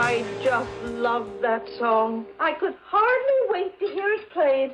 I just love that song. I could hardly wait to hear it played.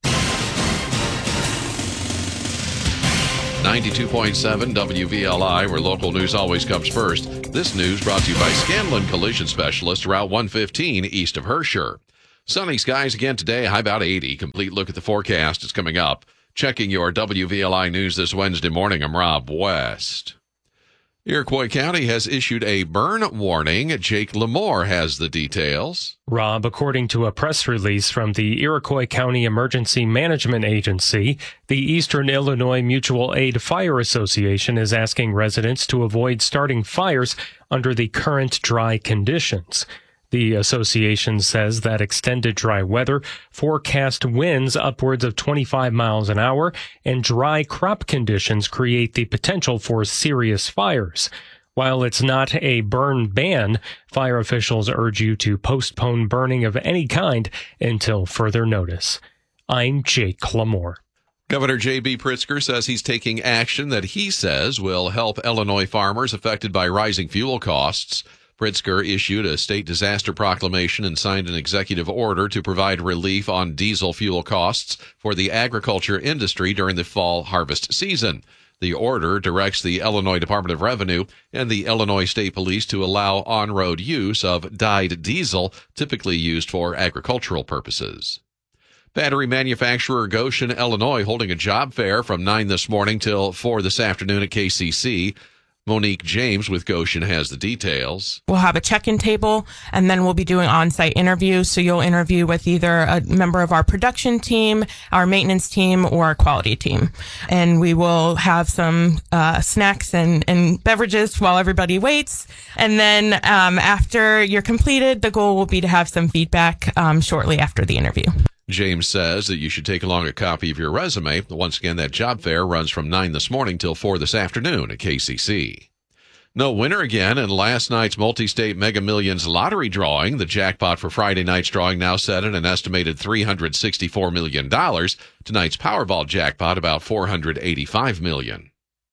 92.7 WVLI, where local news always comes first. This news brought to you by Scanlon Collision Specialist, Route 115 east of Herscher. Sunny skies again today, high about 80. Complete look at the forecast is coming up. Checking your WVLI news this Wednesday morning, I'm Rob West. Iroquois County has issued a burn warning. Jake Lamore has the details. Rob, according to a press release from the Iroquois County Emergency Management Agency, the Eastern Illinois Mutual Aid Fire Association is asking residents to avoid starting fires under the current dry conditions. The association says that extended dry weather, forecast winds upwards of 25 miles an hour, and dry crop conditions create the potential for serious fires. While it's not a burn ban, fire officials urge you to postpone burning of any kind until further notice. I'm Jake Lamore. Governor J.B. Pritzker says he's taking action that he says will help Illinois farmers affected by rising fuel costs. Pritzker issued a state disaster proclamation and signed an executive order to provide relief on diesel fuel costs for the agriculture industry during the fall harvest season. The order directs the Illinois Department of Revenue and the Illinois State Police to allow on-road use of dyed diesel, typically used for agricultural purposes. Battery manufacturer Goshen, Illinois, holding a job fair from 9 this morning till 4 this afternoon at KCC. Monique James with Goshen has the details. We'll have a check-in table, and then we'll be doing on-site interviews. So you'll interview with either a member of our production team, our maintenance team, or our quality team. And we will have some snacks and beverages while everybody waits. And then after you're completed, the goal will be to have some feedback shortly after the interview. James says that you should take along a copy of your resume. Once again, that job fair runs from 9 this morning till 4 this afternoon at KCC. No winner again in last night's multi-state Mega Millions lottery drawing. The jackpot for Friday night's drawing now set at an estimated $364 million. Tonight's Powerball jackpot about $485 million.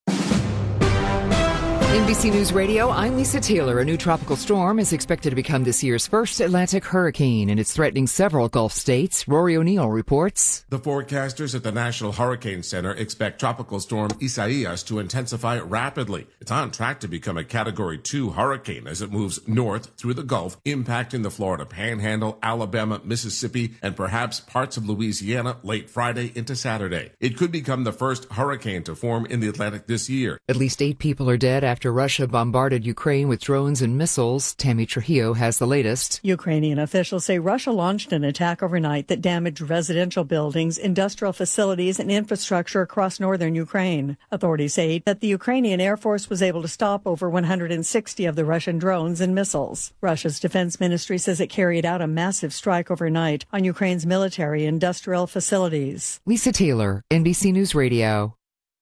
NBC News Radio, I'm Lisa Taylor. A new tropical storm is expected to become this year's first Atlantic hurricane, and it's threatening several Gulf states. Rory O'Neill reports. The forecasters at the National Hurricane Center expect Tropical Storm Isaias to intensify rapidly. It's on track to become a Category 2 hurricane as it moves north through the Gulf, impacting the Florida Panhandle, Alabama, Mississippi, and perhaps parts of Louisiana late Friday into Saturday. It could become the first hurricane to form in the Atlantic this year. At least 8 people are dead after Russia bombarded Ukraine with drones and missiles. Tammy Trujillo has the latest. Ukrainian officials say Russia launched an attack overnight that damaged residential buildings, industrial facilities, and infrastructure across northern Ukraine. Authorities say that the Ukrainian Air Force was able to stop over 160 of the Russian drones and missiles. Russia's defense ministry says it carried out a massive strike overnight on Ukraine's military industrial facilities. Lisa Taylor, NBC News Radio.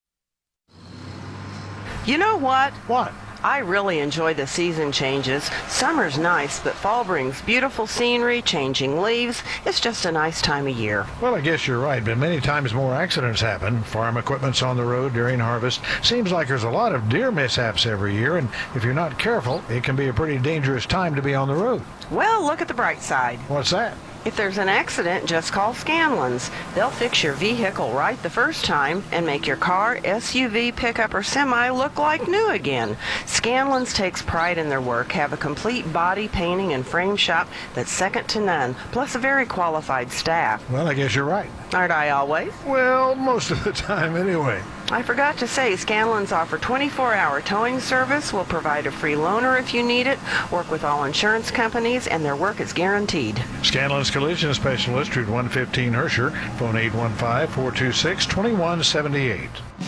You know what? What? I really enjoy the season changes. Summer's nice, but fall brings beautiful scenery, changing leaves. It's just a nice time of year. Well, I guess you're right, but many times more accidents happen. Farm equipment's on the road during harvest. Seems like there's a lot of deer mishaps every year, and if you're not careful, it can be a pretty dangerous time to be on the road. Well, look at the bright side. What's that? If there's an accident, just call Scanlon's. They'll fix your vehicle right the first time and make your car, SUV, pickup, or semi look like new again. Scanlon's takes pride in their work, have a complete body painting and frame shop that's second to none, plus a very qualified staff. Well, I guess you're right. Aren't I always? Well, most of the time anyway. I forgot to say, Scanlon's offer 24-hour towing service, will provide a free loaner if you need it, work with all insurance companies, and their work is guaranteed. Scanlon's Collision Specialist, Route 115 Herscher, phone 815-426-2178.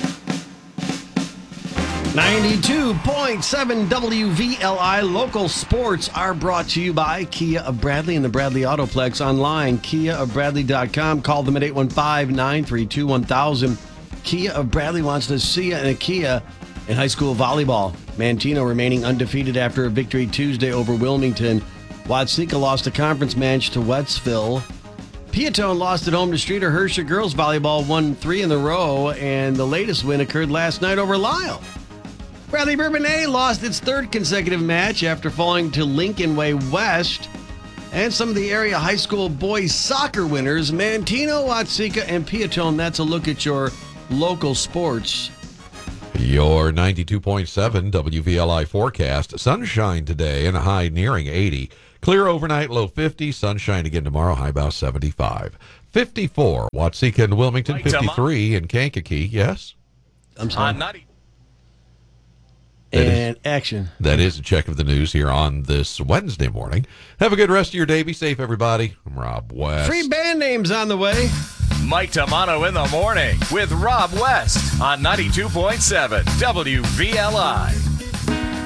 92.7 WVLI. Local sports are brought to you by Kia of Bradley and the Bradley Autoplex online, KiaofBradley.com. Call them at 815-932-1000. Kia of Bradley wants to see you in a Kia in high school volleyball. Mantino remaining undefeated after a victory Tuesday over Wilmington. Watseka lost a conference match to Wettsville. Peatone lost at home to Streeter. Herscher girls volleyball won 3 in a row, and the latest win occurred last night over Lisle. Bradley Bourbonnais lost its third consecutive match after falling to Lincoln Way West. And some of the area high school boys soccer winners, Manteno, Watseka, and Piatone. That's a look at your local sports. Your 92.7 WVLI forecast. Sunshine today and a high nearing 80. Clear overnight, low 50. Sunshine again tomorrow, high about 75. 54, Watseka and Wilmington. 53 in Kankakee. Yes? I'm sorry. And action. That is a check of the news here on this Wednesday morning. Have a good rest of your day. Be safe, everybody. I'm Rob West. Free band names on the way. Mike Tamano in the morning with Rob West on 92.7 WVLI.